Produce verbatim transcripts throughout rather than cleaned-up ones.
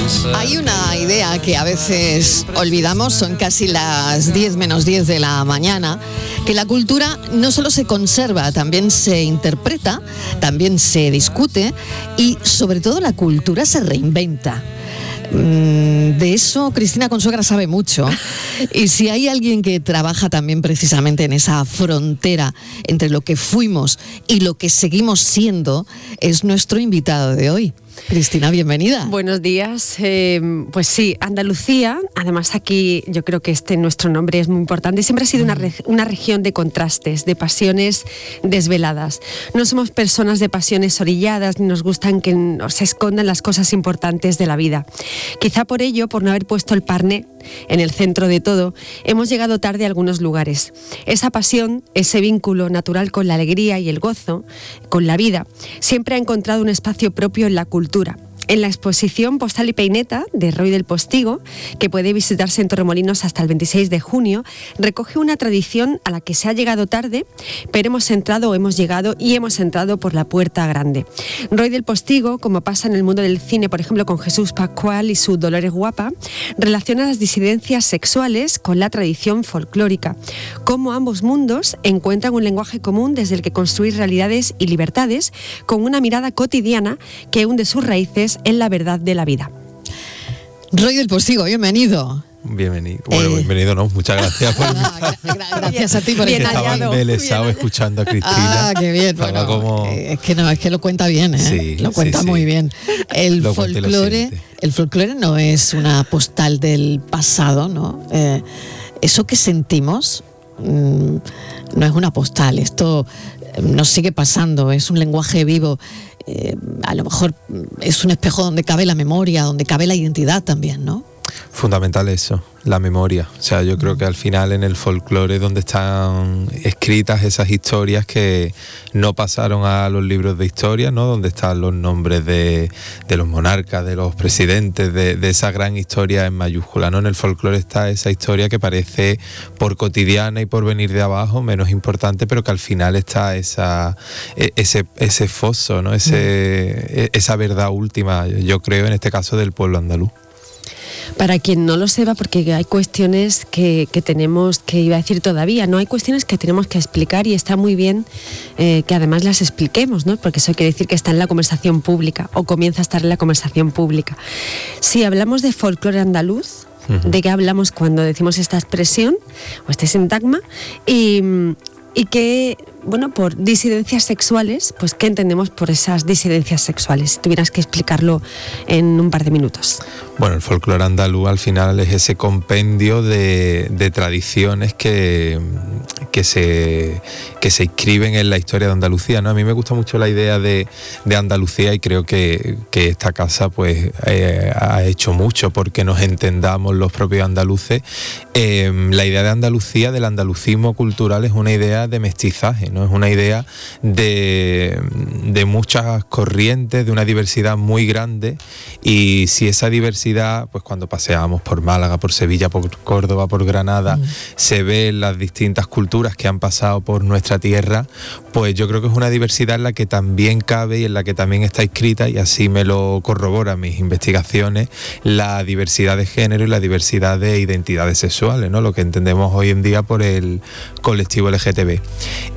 Hay una idea que a veces olvidamos, son casi las diez menos diez de la mañana, que la cultura no solo se conserva, también se interpreta, también se discute y sobre todo la cultura se reinventa. De eso Cristina Consuegra sabe mucho, y si hay alguien que trabaja también precisamente en esa frontera entre lo que fuimos y lo que seguimos siendo, es nuestro invitado de hoy. Cristina, bienvenida. Buenos días. Eh, pues sí, Andalucía, además aquí yo creo que este nuestro nombre es muy importante, siempre ha sido una, re- una región de contrastes, de pasiones desveladas. No somos personas de pasiones orilladas, ni nos gustan que se escondan las cosas importantes de la vida. Quizá por ello, por no haber puesto el Parné en el centro de todo, hemos llegado tarde a algunos lugares. Esa pasión, ese vínculo natural con la alegría y el gozo, con la vida, siempre ha encontrado un espacio propio en la cultura. En la exposición Postal y Peineta de Roy del Postigo, que puede visitarse en Torremolinos hasta el veintiséis de junio, recoge una tradición a la que se ha llegado tarde, pero hemos entrado o hemos llegado y hemos entrado por la puerta grande. Roy del Postigo, como pasa en el mundo del cine, por ejemplo con Jesús Pascual y su Dolores Guapa, relaciona las disidencias sexuales con la tradición folclórica, cómo ambos mundos encuentran un lenguaje común desde el que construir realidades y libertades con una mirada cotidiana que hunde sus raíces en la verdad de la vida. Roy del Postigo, bienvenido. Bienvenido. Bueno, Eh. bienvenido, no, muchas gracias por Ah, gra- gra- gracias a ti por Bien estar Estaba hallado. embelesado Bien escuchando a Cristina. Ah, qué bien. Estaba Bueno, como... eh, es que no, es que lo cuenta bien, ¿eh? Sí, lo cuenta sí, muy sí. bien. El Lo cuenta y lo folclore, siente. el folclore no es una postal del pasado, ¿no? Eh, eso que sentimos mm, no es una postal. Esto eh, nos sigue pasando. Es un lenguaje vivo. Eh, a lo mejor es un espejo donde cabe la memoria, donde cabe la identidad también, ¿no? Fundamental eso, la memoria. O sea, yo creo que al final en el folclore donde están escritas esas historias que no pasaron a los libros de historia, ¿no? Donde están los nombres de, de los monarcas, de los presidentes, de, de esa gran historia en mayúscula, ¿no? En el folclore está esa historia que parece por cotidiana y por venir de abajo menos importante, pero que al final está esa e- ese ese foso, ¿no? Ese, esa verdad última, yo creo, en este caso del pueblo andaluz. Para quien no lo sepa, porque hay cuestiones que, que tenemos que, iba a decir todavía, no hay cuestiones que tenemos que explicar y está muy bien eh, que además las expliquemos, ¿no? Porque eso quiere decir que está en la conversación pública o comienza a estar en la conversación pública. Si hablamos de folclore andaluz, uh-huh. ¿de qué hablamos cuando decimos esta expresión o este sintagma? Y, y que, bueno, por disidencias sexuales, pues ¿qué entendemos por esas disidencias sexuales? Si tuvieras que explicarlo en un par de minutos. Bueno, el folclore andaluz al final es ese compendio de, de tradiciones que, que, se, que se inscriben en la historia de Andalucía, ¿no? A mí me gusta mucho la idea de, de Andalucía y creo que, que esta casa pues eh, ha hecho mucho porque nos entendamos los propios andaluces. Eh, la idea de Andalucía, del andalucismo cultural, es una idea de mestizaje, ¿no? Es una idea de, de muchas corrientes, de una diversidad muy grande, y si esa diversidad, pues cuando paseamos por Málaga, por Sevilla, por Córdoba, por Granada, mm. se ven las distintas culturas que han pasado por nuestra tierra, pues yo creo que es una diversidad en la que también cabe y en la que también está inscrita, y así me lo corroboran mis investigaciones, la diversidad de género y la diversidad de identidades sexuales, ¿no? Lo que entendemos hoy en día por el colectivo L G T B.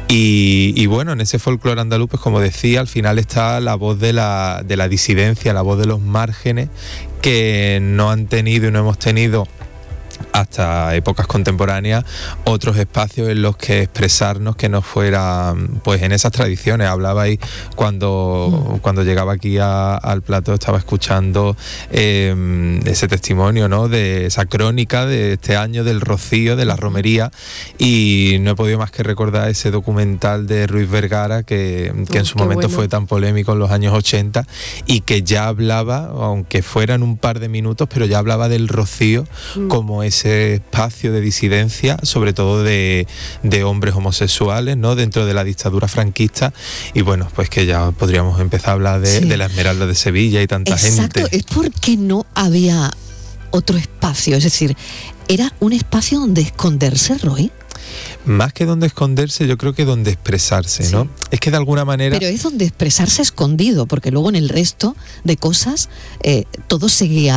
Y, y bueno, en ese folclore andaluz, pues como decía, al final está la voz de la, de la disidencia, la voz de los márgenes, que no han tenido y no hemos tenido hasta épocas contemporáneas otros espacios en los que expresarnos que no fueran pues en esas tradiciones. Hablabais cuando, mm. cuando llegaba aquí a, al plató, estaba escuchando eh, ese testimonio, ¿no? De esa crónica de este año del Rocío, de la romería, y no he podido más que recordar ese documental de Ruiz Vergara que, que oh, en su momento bueno. fue tan polémico en los años ochenta y que ya hablaba, aunque fueran un par de minutos, pero ya hablaba del Rocío mm. como ese espacio de disidencia, sobre todo de, de hombres homosexuales, ¿no? Dentro de la dictadura franquista, y bueno, pues que ya podríamos empezar a hablar de, sí. de la Esmeralda de Sevilla y tanta Exacto, gente. Es porque no había otro espacio, es decir, era un espacio donde esconderse, Roy. Más que donde esconderse, yo creo que donde expresarse, sí. ¿no? Es que de alguna manera... Pero es donde expresarse escondido, porque luego en el resto de cosas eh, todo seguía